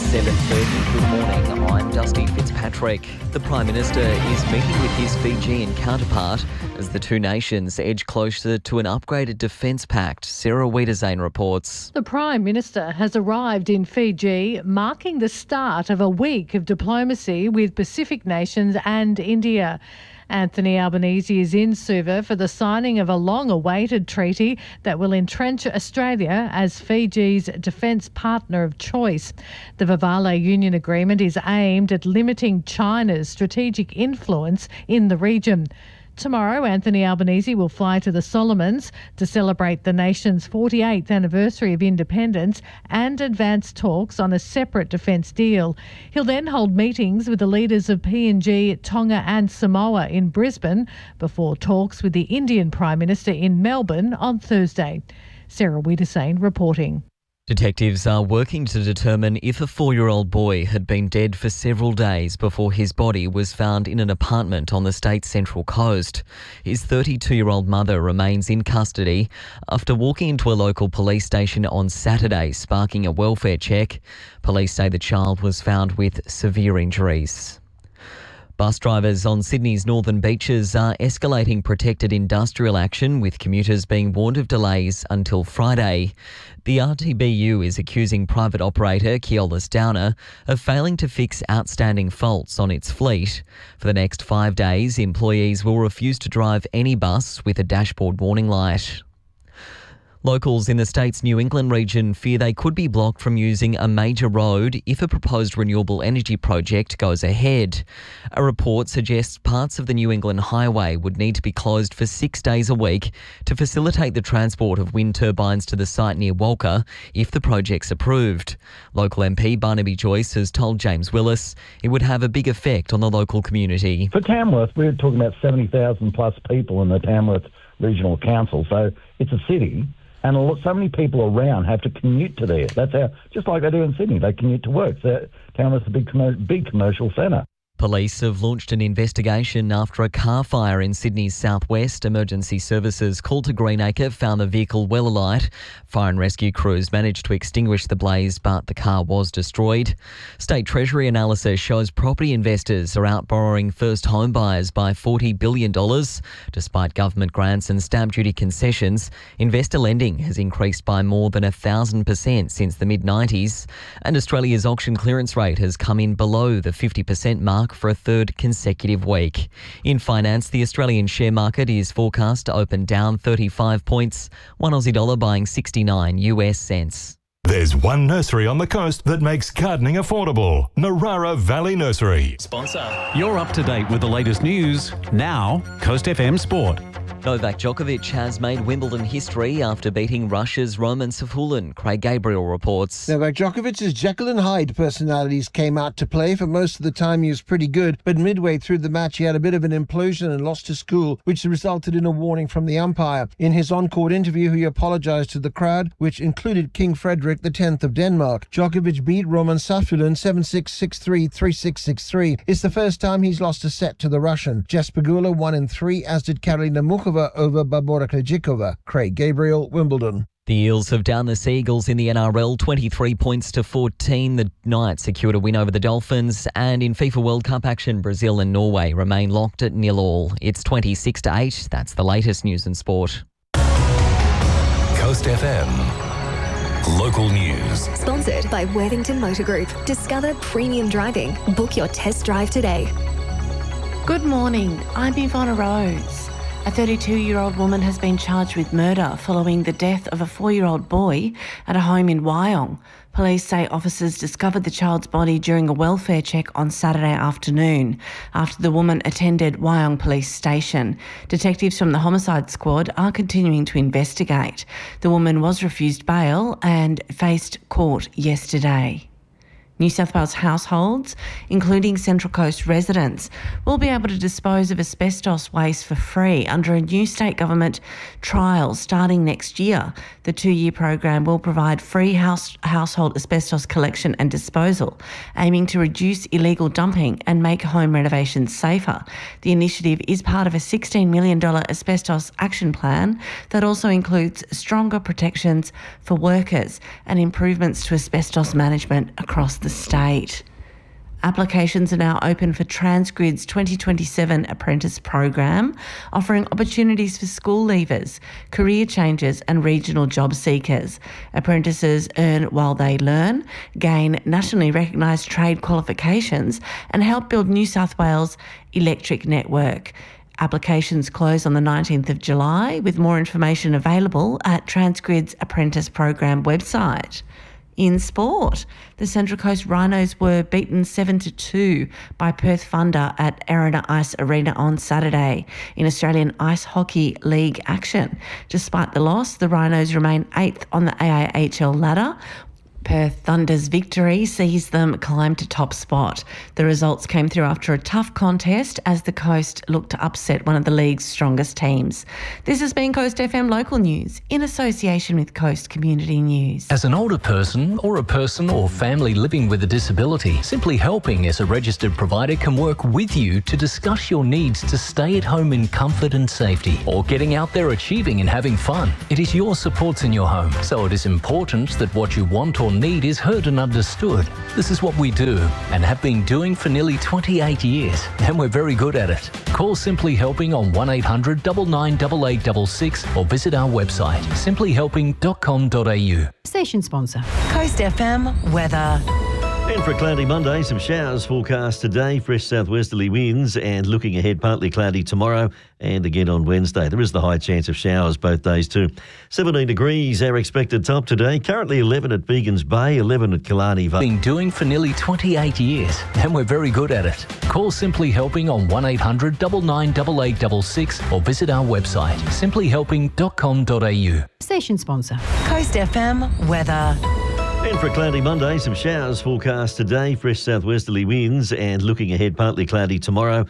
7:30. Good morning, I'm Dusty Fitzpatrick. The Prime Minister is meeting with his Fijian counterpart as the two nations edge closer to an upgraded defence pact. Sarah Wiedersane reports. The Prime Minister has arrived in Fiji, marking the start of a week of diplomacy with Pacific nations and India. Anthony Albanese is in Suva for the signing of a long-awaited treaty that will entrench Australia as Fiji's defence partner of choice. The Vivale Union Agreement is aimed at limiting China's strategic influence in the region. Tomorrow, Anthony Albanese will fly to the Solomons to celebrate the nation's 48th anniversary of independence and advance talks on a separate defence deal. He'll then hold meetings with the leaders of PNG, Tonga and Samoa in Brisbane before talks with the Indian Prime Minister in Melbourne on Thursday. Sarah Wiedersane reporting. Detectives are working to determine if a 4-year-old boy had been dead for several days before his body was found in an apartment on the state's central coast. His 32-year-old mother remains in custody after walking into a local police station on Saturday, sparking a welfare check. Police say the child was found with severe injuries. Bus drivers on Sydney's northern beaches are escalating protected industrial action, with commuters being warned of delays until Friday. The RTBU is accusing private operator Keolis Downer of failing to fix outstanding faults on its fleet. For the next 5 days, employees will refuse to drive any bus with a dashboard warning light. Locals in the state's New England region fear they could be blocked from using a major road if a proposed renewable energy project goes ahead. A report suggests parts of the New England Highway would need to be closed for 6 days a week to facilitate the transport of wind turbines to the site near Walker if the project's approved. Local MP Barnaby Joyce has told James Willis it would have a big effect on the local community. For Tamworth, we're talking about 70,000 plus people in the Tamworth Regional Council, so it's a city. And so many people around have to commute to there. That's how, just like they do in Sydney, they commute to work. So Tamworth's a big commercial centre. Police have launched an investigation after a car fire in Sydney's southwest. Emergency services called to Greenacre found the vehicle well alight. Fire and rescue crews managed to extinguish the blaze, but the car was destroyed. State Treasury analysis shows property investors are out borrowing first home buyers by $40 billion. Despite government grants and stamp duty concessions, investor lending has increased by more than 1,000% since the mid-90s. And Australia's auction clearance rate has come in below the 50% mark for a third consecutive week. In finance, the Australian share market is forecast to open down 35 points, one Aussie dollar buying 69 US cents. There's one nursery on the coast that makes gardening affordable. Narara Valley Nursery. Sponsor. You're up to date with the latest news. Now, Coast FM Sport. Novak Djokovic has made Wimbledon history after beating Russia's Roman Safulin. Craig Gabriel reports. Novak Djokovic's Jekyll and Hyde personalities came out to play. For most of the time he was pretty good, but midway through the match he had a bit of an implosion and lost his cool, which resulted in a warning from the umpire. In his on-court interview, he apologised to the crowd, which included King Frederick X of Denmark. Djokovic beat Roman Safulin 7-6, 6-3, 3-6, 6-3. It's the first time he's lost a set to the Russian. Jess Pegula won in 3, as did Karolina Muchova over Barbora Krejcikova. Craig Gabriel, Wimbledon. The Eels have downed the Seagulls in the NRL 23 points to 14. The Knights secured a win over the Dolphins. And in FIFA World Cup action, Brazil and Norway remain locked at 0-0. It's 26-8. That's the latest news and sport. Coast FM. Local news. Sponsored by Worthington Motor Group. Discover premium driving. Book your test drive today. Good morning. I'm Ivonna Rose. A 32-year-old woman has been charged with murder following the death of a 4-year-old boy at a home in Wyong. Police say officers discovered the child's body during a welfare check on Saturday afternoon after the woman attended Wyong Police Station. Detectives from the homicide squad are continuing to investigate. The woman was refused bail and faced court yesterday. New South Wales households, including Central Coast residents, will be able to dispose of asbestos waste for free under a new state government trial starting next year. The 2-year program will provide free household asbestos collection and disposal, aiming to reduce illegal dumping and make home renovations safer. The initiative is part of a $16 million asbestos action plan that also includes stronger protections for workers and improvements to asbestos management across the the state. Applications are now open for Transgrid's 2027 apprentice program, offering opportunities for school leavers, career changers and regional job seekers. Apprentices earn while they learn, gain nationally recognised trade qualifications and help build New South Wales' electric network. Applications close on the 19th of July, with more information available at Transgrid's apprentice program website. In sport, the Central Coast Rhinos were beaten 7-2 by Perth Thunder at Erina Ice Arena on Saturday in Australian Ice Hockey League action. Despite the loss, the Rhinos remain 8th on the AIHL ladder. Perth Thunder's victory sees them climb to top spot. The results came through after a tough contest as the Coast looked to upset one of the league's strongest teams. This has been Coast FM Local News in association with Coast Community News. As an older person or a person or family living with a disability, Simply Helping as a registered provider can work with you to discuss your needs to stay at home in comfort and safety, or getting out there achieving and having fun. It is your supports in your home, so it is important that what you want or need is heard and understood. This is what we do and have been doing for nearly 28 years, and we're very good at it. Call Simply Helping on 1800 998866 or visit our website simplyhelping.com.au. Station sponsor. Coast FM weather. And for a cloudy Monday, some showers forecast today, fresh southwesterly winds, and looking ahead, partly cloudy tomorrow and again on Wednesday. There is the high chance of showers both days too. 17 degrees our expected top today. Currently 11 at Begans Bay, 11 at Killarney Vale. Been doing for nearly 28 years, and we're very good at it. Call Simply Helping on 1800 998866 or visit our website simplyhelping.com.au. Station sponsor. Coast FM weather. And for a cloudy Monday, some showers forecast today, fresh southwesterly winds, and looking ahead, partly cloudy tomorrow